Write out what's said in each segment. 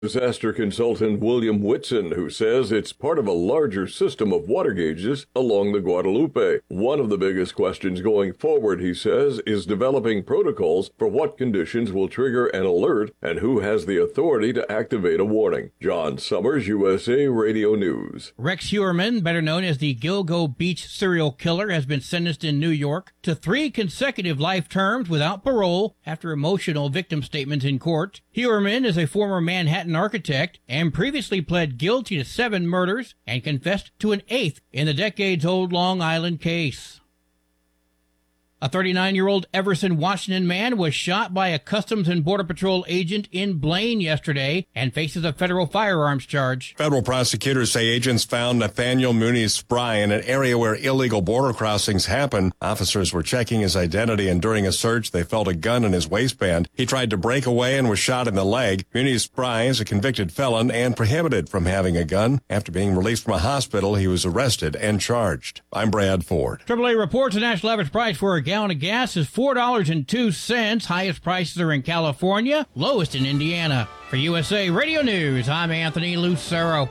Disaster consultant William Whitson, who says it's part of a larger system of water gauges along the Guadalupe. One of the biggest questions going forward, he says, is developing protocols for what conditions will trigger an alert and who has the authority to activate a warning. John Summers, USA Radio News. Rex Heuermann, better known as the Gilgo Beach serial killer, has been sentenced in New York to 3 consecutive life terms without parole after emotional victim statements in court. Heuermann is a former Manhattan architect and previously pled guilty to 7 murders and confessed to an 8th in the decades-old Long Island case. A 39-year-old Everson, Washington man was shot by a Customs and Border Patrol agent in Blaine yesterday and faces a federal firearms charge. Federal prosecutors say agents found Nathaniel Muniz Spry in an area where illegal border crossings happen. Officers were checking his identity, and during a search, they felt a gun in his waistband. He tried to break away and was shot in the leg. Muniz Spry is a convicted felon and prohibited from having a gun. After being released from a hospital, he was arrested and charged. I'm Brad Ford. AAA reports the national average price for a gallon of gas is $4.02. Highest prices are in California, lowest in Indiana. For USA Radio News, I'm Anthony Lucero.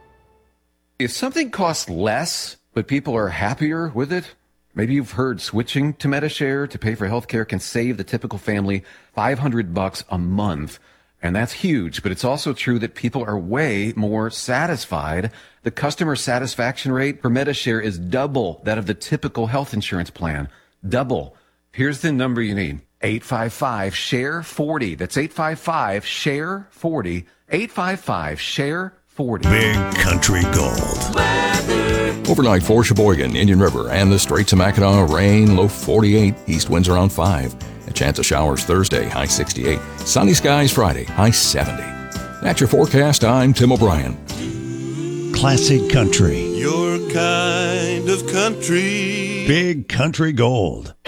If something costs less, but people are happier with it, maybe you've heard switching to Medi-Share to pay for healthcare can save the typical family $500 a month. And that's huge, but it's also true that people are way more satisfied. The customer satisfaction rate for Medi-Share is double that of the typical health insurance plan. Double. Here's the number you need. 855-SHARE-40. That's 855-SHARE-40. 855-SHARE-40. Big Country Gold. Overnight for Sheboygan, Indian River, and the Straits of Mackinac, rain, low 48. East winds around 5. A chance of showers Thursday, high 68. Sunny skies Friday, high 70. That's your forecast. I'm Tim O'Brien. Classic country. Your kind of country. Big Country Gold.